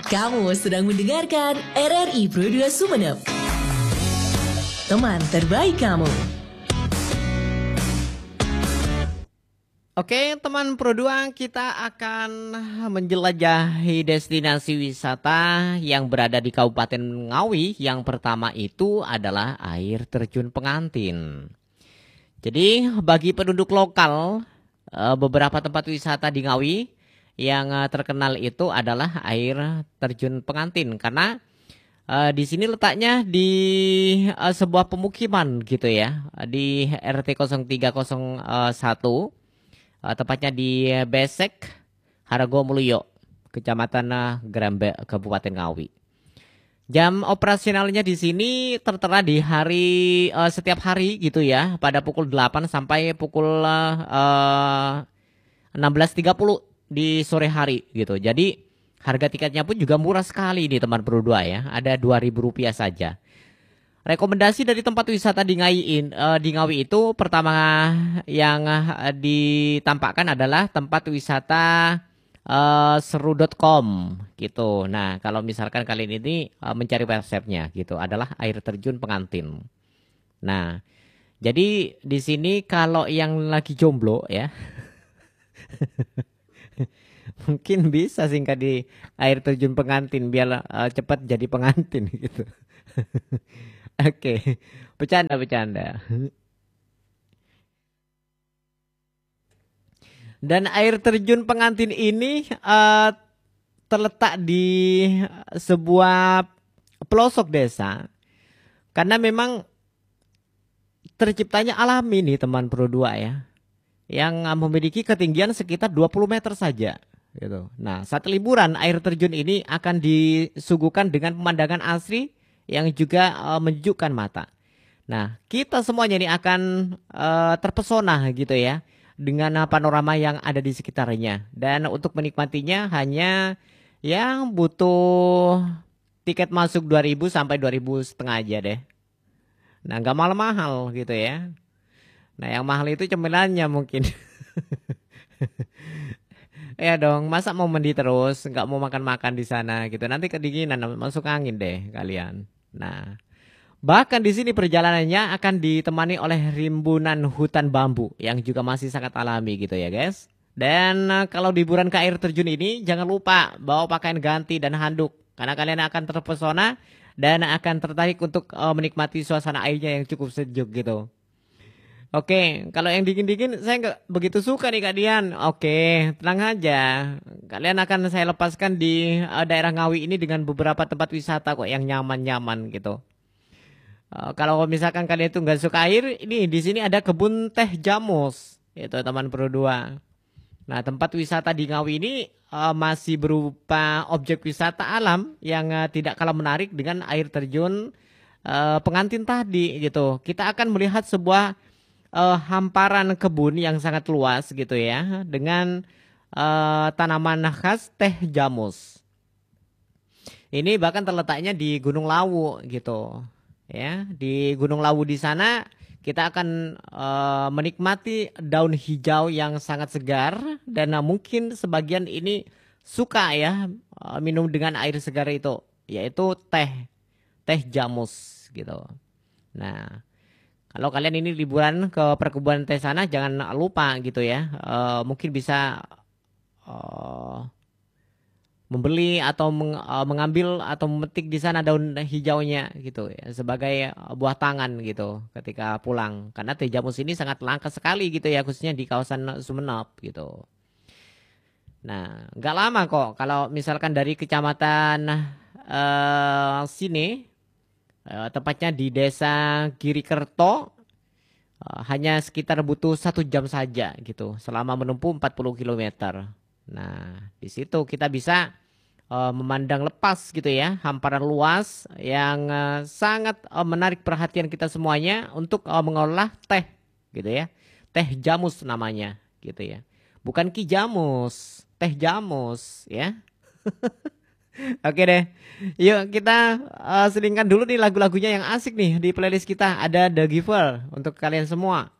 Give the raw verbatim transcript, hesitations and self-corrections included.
Kamu sedang mendengarkan R R I Pro dua Sumeneb. Teman terbaik kamu. Oke, teman Pro dua, kita akan menjelajahi destinasi wisata yang berada di Kabupaten Ngawi. Yang pertama itu adalah air terjun Pengantin. Jadi bagi penduduk lokal, beberapa tempat wisata di Ngawi yang terkenal itu adalah air terjun Pengantin, karena uh, di sini letaknya di uh, sebuah pemukiman gitu ya, di R T nol tiga nol satu, uh, tepatnya di Besek, Hargomulyo, Kecamatan uh, Grembe, Kabupaten Ngawi. Jam operasionalnya di sini tertera di hari uh, setiap hari gitu ya, pada pukul delapan sampai pukul uh, enam belas tiga puluh di sore hari gitu. Jadi harga tiketnya pun juga murah sekali nih teman Pro dua ya. Ada dua ribu rupiah saja. Rekomendasi dari tempat wisata di Ngawi, uh, di Ngawi itu pertama yang uh, ditampakkan adalah tempat wisata uh, seru dot com gitu. Nah, kalau misalkan kalian ini uh, mencari websitenya gitu, adalah air terjun Pengantin. Nah, jadi di sini kalau yang lagi jomblo ya mungkin bisa singkat di air terjun Pengantin biar uh, cepat jadi pengantin gitu. Oke, bercanda-bercanda. Dan air terjun Pengantin ini uh, terletak di sebuah pelosok desa, karena memang terciptanya alami nih teman Pro dua ya, yang memiliki ketinggian sekitar dua puluh meter saja gitu. Nah, saat liburan air terjun ini akan disuguhkan dengan pemandangan asri yang juga uh, menyejukkan mata. Nah, kita semuanya ini akan uh, terpesona gitu ya dengan uh, panorama yang ada di sekitarnya. Dan untuk menikmatinya hanya yang butuh tiket masuk dua ribu sampai dua ribu setengah aja deh. Nah, nggak mahal-mahal gitu ya. Nah, yang mahal itu cemilannya mungkin. Ya dong, masa mau mandi terus, nggak mau makan-makan di sana gitu. Nanti kedinginan, masuk angin deh kalian. Nah, bahkan di sini perjalanannya akan ditemani oleh rimbunan hutan bambu yang juga masih sangat alami gitu ya guys. Dan uh, kalau liburan ke air terjun ini jangan lupa bawa pakaian ganti dan handuk, karena kalian akan terpesona dan akan tertarik untuk uh, menikmati suasana airnya yang cukup sejuk gitu. Oke, kalau yang dingin-dingin saya nggak begitu suka nih Kak Dian. Oke, tenang aja. Kalian akan saya lepaskan di uh, daerah Ngawi ini dengan beberapa tempat wisata kok yang nyaman-nyaman gitu. Uh, kalau misalkan kalian itu nggak suka air, ini di sini ada kebun teh jamus, itu teman Pro dua. Nah, tempat wisata di Ngawi ini uh, masih berupa objek wisata alam yang uh, tidak kalah menarik dengan air terjun uh, Pengantin tadi gitu. Kita akan melihat sebuah uh, hamparan kebun yang sangat luas gitu ya, dengan uh, tanaman khas teh jamus. Ini bahkan terletaknya di Gunung Lawu gitu. Ya, di Gunung Lawu di sana kita akan uh, menikmati daun hijau yang sangat segar, dan uh, mungkin sebagian ini suka ya uh, minum dengan air segar itu, yaitu teh teh jamus gitu. Nah, kalau kalian ini liburan ke perkebunan teh sana jangan lupa gitu ya, uh, mungkin bisa uh, membeli atau meng, uh, mengambil atau memetik di sana daun hijaunya gitu ya, sebagai uh, buah tangan gitu ketika pulang, karena teh jamus ini sangat langka sekali gitu ya, khususnya di kawasan Sumeneb gitu. Nah, nggak lama kok kalau misalkan dari kecamatan uh, sini, uh, tepatnya di desa Girikerto, uh, hanya sekitar butuh satu jam saja gitu selama menempuh empat puluh kilometer. Nah, di situ kita bisa uh, memandang lepas gitu ya, hamparan luas yang uh, sangat uh, menarik perhatian kita semuanya untuk uh, mengolah teh gitu ya. Teh jamus namanya gitu ya. Bukan ki jamus, teh jamus ya. Oke deh. Yuk kita uh, selingkan dulu nih lagu-lagunya yang asik nih di playlist kita. Ada The Giver untuk kalian semua.